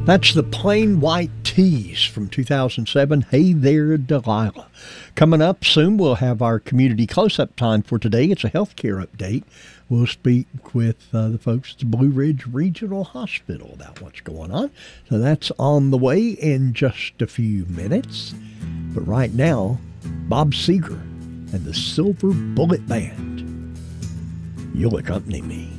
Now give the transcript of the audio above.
That's the Plain White T's from 2007, Hey There, Delilah. Coming up soon, we'll have our community close-up time for today. It's a healthcare update. We'll speak with the folks at the Blue Ridge Regional Hospital about what's going on. So that's on the way in just a few minutes. But right now, Bob Seger and the Silver Bullet Band. You'll accompany me.